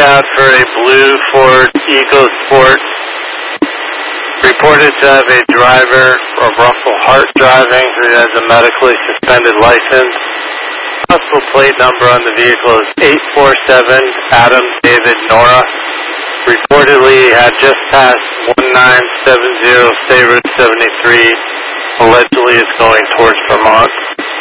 out for a blue Ford EcoSport. Reported to have a driver of Russell Hart driving who has a medically suspended license. Possible plate number on the vehicle is 847 Adam David Nora. Reportedly had just passed 1970 State Route 73. Allegedly is going towards Vermont.